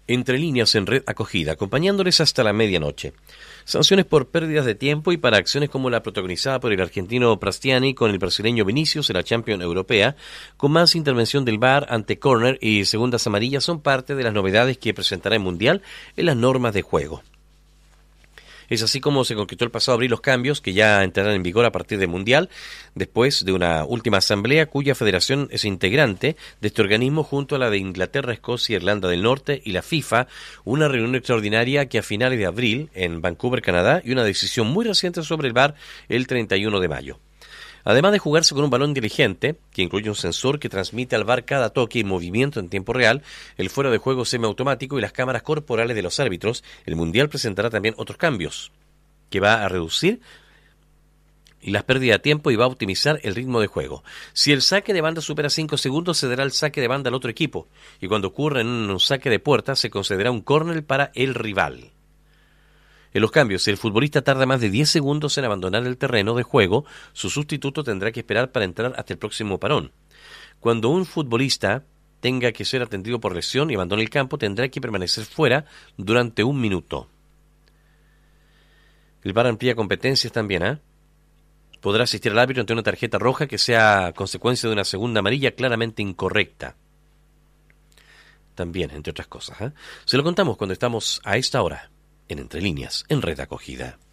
Entre líneas en Red Acogida, acompañándoles hasta la medianoche. Sanciones por pérdidas de tiempo y para acciones como la protagonizada por el argentino Prastiani con el brasileño Vinicius en la Champions Europea, con más intervención del VAR ante córner y segundas amarillas son parte de las novedades que presentará el Mundial en las normas de juego. Es así como se concretó el pasado abril los cambios que ya entrarán en vigor a partir del Mundial, después de una última asamblea cuya federación es integrante de este organismo junto a la de Inglaterra, Escocia, Irlanda del Norte y la FIFA, una reunión extraordinaria que a finales de abril en Vancouver, Canadá, y una decisión muy reciente sobre el VAR el 31 de mayo. Además de jugarse con un balón inteligente, que incluye un sensor que transmite al VAR cada toque y movimiento en tiempo real, el fuera de juego semiautomático y las cámaras corporales de los árbitros, el Mundial presentará también otros cambios, que va a reducir las pérdidas de tiempo y va a optimizar el ritmo de juego. Si el saque de banda supera 5 segundos, se dará el saque de banda al otro equipo, y cuando ocurra en un saque de puerta, se concederá un córner para el rival. En los cambios, si el futbolista tarda más de 10 segundos en abandonar el terreno de juego, su sustituto tendrá que esperar para entrar hasta el próximo parón. Cuando un futbolista tenga que ser atendido por lesión y abandone el campo, tendrá que permanecer fuera durante 1 minuto. El VAR amplía competencias también, Podrá asistir al árbitro ante una tarjeta roja que sea consecuencia de una segunda amarilla claramente incorrecta. También, entre otras cosas, Se lo contamos cuando estamos a esta hora en Entre Líneas, en Red Acogida.